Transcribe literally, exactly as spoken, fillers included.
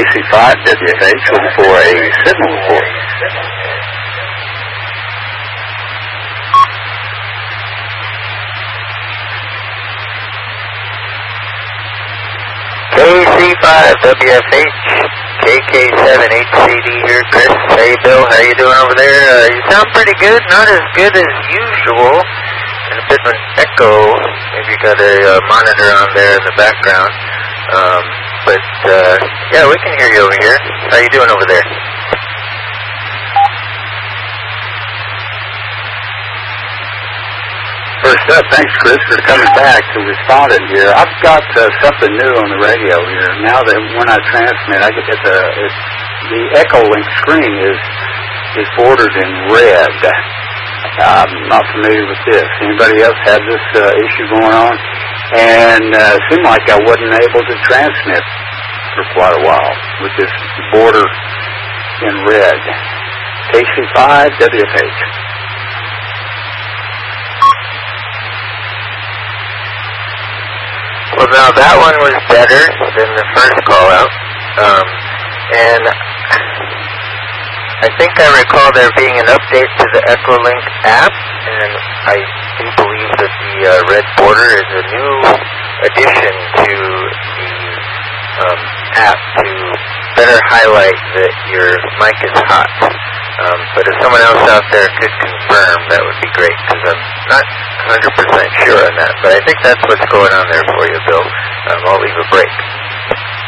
C five W F H, looking for a signal report. K C five W F H, K K seven H C D here, Chris. Hey, Bill, how you doing over there? Uh, you sound pretty good, not as good as usual, and a bit of an echo. Maybe you got a uh, monitor on there in the background. Um, but, uh, yeah, we can hear you over here. How you doing over there? First up, thanks, Chris, for coming back to responding here. I've got uh, something new on the radio here. Now that when I transmit, I get that the, it, the Echolink screen is is bordered in red. I'm not familiar with this. Anybody else have this uh, issue going on? And uh, it seemed like I wasn't able to transmit for quite a while with this border in red. K C five W F H. Well, now that one was better than the first call out, um, and I think I recall there being an update to the Echolink app, and I do believe that the uh, red border is a new addition to the um, app to better highlight that your mic is hot. Um, but if someone else out there could confirm, that would be great, because I'm not one hundred percent sure on that. But I think that's what's going on there for you, Bill. Um, I'll leave a break.